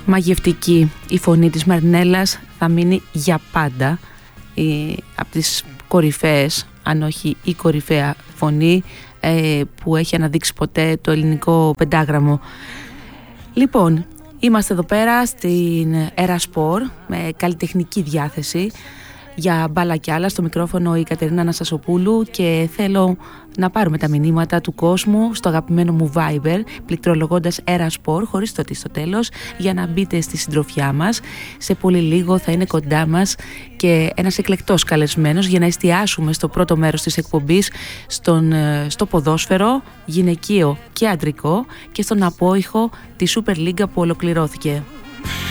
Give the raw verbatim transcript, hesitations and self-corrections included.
Μαγευτική η φωνή της Μαρινέλλας, θα μείνει για πάντα η, από τις κορυφαίες, αν όχι η κορυφαία φωνή ε, που έχει αναδείξει ποτέ το ελληνικό πεντάγραμμο. Λοιπόν, είμαστε εδώ πέρα στην Ερασπορ με καλλιτεχνική διάθεση για μπάλα κι άλλα. Στο μικρόφωνο η Κατερίνα Αναστασοπούλου και θέλω να πάρουμε τα μηνύματα του κόσμου στο αγαπημένο μου Viber, πληκτρολογώντας Ερασπορ χωρίς το τι στο τέλος, για να μπείτε στη συντροφιά μας. Σε πολύ λίγο θα είναι κοντά μας και ένας εκλεκτός καλεσμένος για να εστιάσουμε στο πρώτο μέρος της εκπομπής στον, στο ποδόσφαιρο, γυναικείο και αντρικό, και στον απόϊχο τη Super League που ολοκληρώθηκε.